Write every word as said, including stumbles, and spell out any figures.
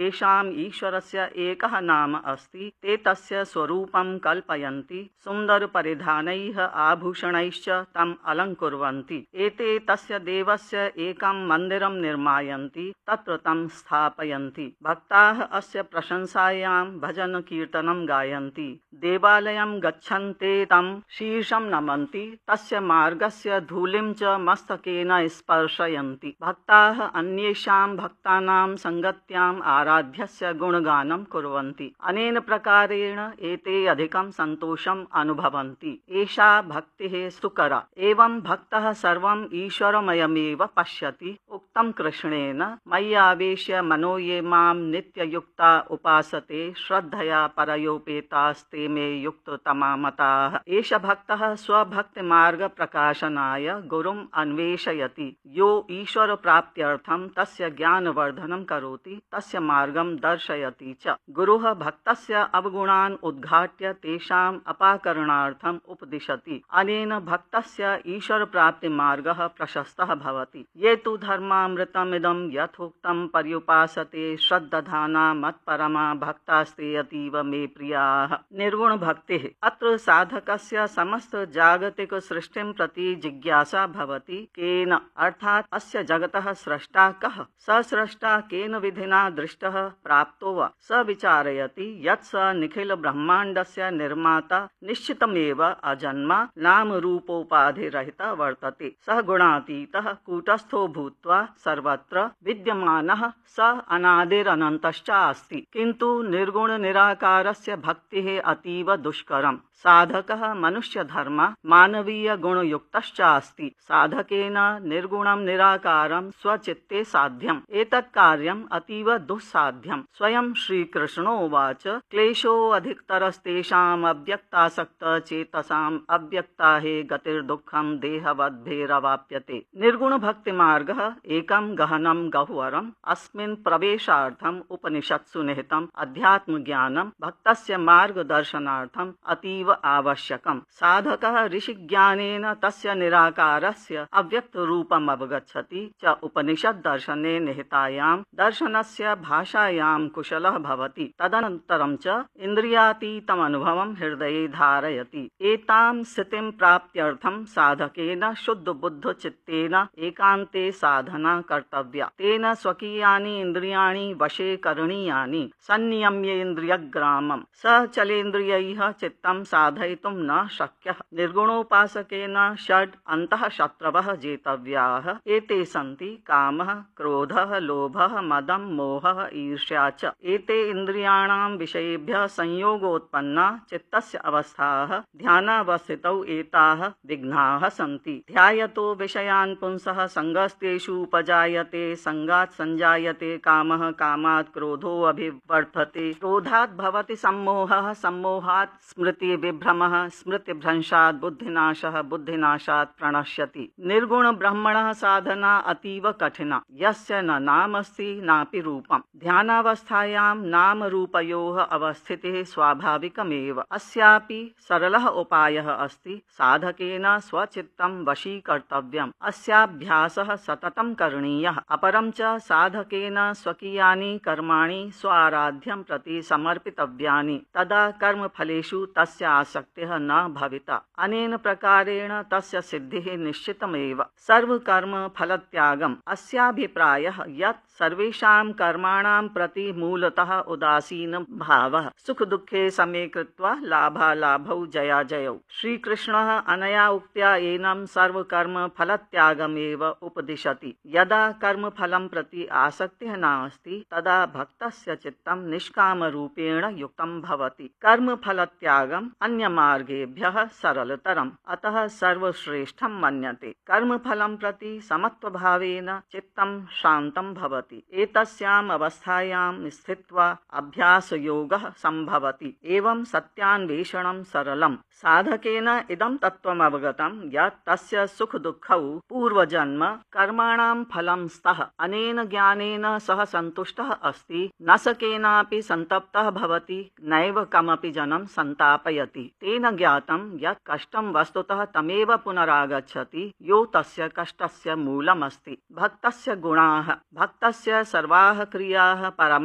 येषाम् ईश्वरस्य एकः नाम अस्ति ते तस्य स्वरूपं कल्पयन्ति, सुन्दरपरिधानैः आभूषणैश्च तम् अलङ्कुर्वन्ति। एते तस्य देवस्य एकं मन्दिरं निर्मायन्ति, तत्र तं स्थापयन्ति। भक्ताः अस्य प्रशंसायां भजन कीर्तनं गायन्ति। देवालयं गच्छन्ते तं शीर्षं नमन्ति, तस्य मार्गस्य धूलिं च मस्तकेन स्पर्शयन्ति। भक्ताः अन्येषां भक्तानां संगत्याम् आराध्यस्य गुणगानं कुर्वन्ति। अनेन प्रकारेण एते अधिकं सन्तोषम् अनुभवन्ति। एषा भक्तिः सुकरा। एवं भक्तः सर्वम् ईश्वरमयमेव पश्यति। उक्तं कृष्णेन, मय्यावेश्य मनो ये मां नित्ययुक्ता उपासते, श्रद्धया परयोपेतास्ते मे युक्ततमा मताः। एष भक्तः स्वभक्तिमार्ग प्रकाशनाय गुरुम् अन्वेषयति। यो ईश्वर प्राप्त्यर्थं तस्य ज्ञानवर्धनं करोति, तस्य मार्गं दर्शयति च। गुरुः भक्तस्य अवगुणान् उद्घाट्य तेषाम् अपाकरणार्थम् उपदिशति। अनेन भक्तस्य ईश्वर प्राप्ति मार्गः प्रशस्तः भवति। ये तु धर्मामृतमिदं यथोक्तं पर्युपासते, श्रद्धाना मत्परमा भक्तास्ते अतीव मे प्रियाः। निर्गुण भक्तिः। अत्र साधकस्य समस्त जागतिक सृष्टिं प्रति जिज्ञासा भवति। केन अर्थात् अस्य जगतः स्रष्टा कः, स स्रष्टा केन विधिना दृष्टः प्राप्तो वा। स विचारयति यत् स निखिल ब्रह्माण्डस्य निर्माता निश्चितमेव अजन्मा नाम रूपोपाधिरहितः वर्तते। सः गुणातीतः कूटस्थो भूत्वा सर्वत्र विद्यमानः, स अनादिरनन्तश्च अस्ति। किन्तु निर्गुण निराकारस्य भक्तिः अतीव दुष्करम्। साधकः मनुष्य धर्म मानवीय गुणयुक्तश्च अस्ति। साधकेन निर्गुणं निराकारं स्वचित्ते साध्यम्। एतत् कार्यम् अतीव दुस्साध्यम्। स्वयं श्रीकृष्णोवाच, क्लेशो अधिकतरस्तेषाम् अव्यक्तासक्त चेतसाम् अव्यक्ता हे गतिर्दुःखं देहवद्भिरवाप्यते। निर्गुण भक्ति मार्गः एकं गहनं गह्वरम्। अस्मिन् प्रवेशार्थम् उपनिषत्सु निहितम् अध्यात्म ज्ञानं भक्तस्य मार्गदर्शनार्थम् अतीव आवश्यकम्। साधकः ऋषिज्ञानेन तस्य निराकारस्य अव्यक्त रूपम् अवगच्छति च। उपनिषद् दर्शने निहितायां दर्शनस्य भाषायां कुशलः भवति। तदनन्तरं च इन्द्रियातीतम् अनुभवं हृदये धारयति। एतां स्थितिं प्राप्त्यर्थं साधकेन शुद्ध बुद्ध चित्तेन एकान्ते साधना कर्तव्या। तेन स्वकीयानि इन्द्रियाणि वशे करणीयानि। संनियम्येन्द्रियग्रामम् स चलेन्द्रियैः चित्तं साधयितुं न शक्यः। निर्गुणोपासकेन षड् अन्तः शत्रवः जेतव्याः। एते सन्ति कामः, क्रोधः, लोभः, मदं, मोहः, ईर्ष्या च। एते इन्द्रियाणां विषयेभ्यः संयोगोत्पन्ना चित्तस्य अवस्थाः। ध्यानावस्थितौ एताः विघ्नाः सन्ति। ध्यायतो विषयान् पुंसः संगस्तेषु उपजायते। संगात् संजायते कामः, कामात् क्रोधो अभिवर्धते। क्रोधात् भवति सम्मोहः, सम्मोहात् स्मृति विभ्रमः, स्मृतिभ्रंशात् बुद्धिनाशः, बुद्धिनाशात् प्रणश्यति। निर्गुण ब्रह्मणः साधना अतीव कठिना। यस्य न नामस्ति नापि रूपम्। ध्यानावस्थायां नाम रूपयोः अवस्थितिः स्वाभाविकमेव। अस्यापि सरलः उपायः अस्ति। साधकेन स्वचित्तं वशीकर्तव्यम्। अस्याभ्यासः सततं करणीयः। अपरं च साधकेन स्वकीयानि कर्माणि स्वाराध्यं प्रति समर्पितव्यानि। तदा कर्मफलेषु तस्य आसक्तिः न भविता। अनेन प्रकारेण तस्य सिद्धिः निश्चितमेव। सर्वकर्म फलत्यागम् अस्याभिप्रायः यत् सर्वेषां कर्माणां प्रति मूलतः उदासीन भावः। सुख दुःखे समे कृत्वा लाभालाभौ जयाजयौ। श्रीकृष्णः अनया उक्त्या एनं सर्वकर्म फलत्यागमेव उपदिशति। यदा कर्मफलं प्रति आसक्तिः नास्ति तदा भक्तस्य चित्तं निष्कामरूपेण युक्तं भवति। कर्मफलत्यागम् अन्यमार्गेभ्यः सरलतरम्, अतः सर्वश्रेष्ठं मन्यते। कर्मफलं प्रति समत्वभावेन चित्तं शान्तं भवति। एतस्याम् अवस्थायां स्थित्वा अभ्यासयोगः सम्भवति। एवं सत्यान्वेषणं सरलम्। साधकेन इदं तत्त्वम् अवगतं यत् तस्य सुख दुःखौ पूर्वजन्म कर्माणां फलं स्तः। अनेन ज्ञानेन सः सन्तुष्टः अस्ति। न स केनापि सन्तप्तः भवति, नैव कमपि जनं सन्तापयति। तेन ज्ञातं यत् कष्टं वस्तुतः तमेव पुनरागच्छति यो तस्य कष्टस्य मूलमस्ति। भक्तस्य गुणाः। भक्तस्य सर्वाः क्रियाः परम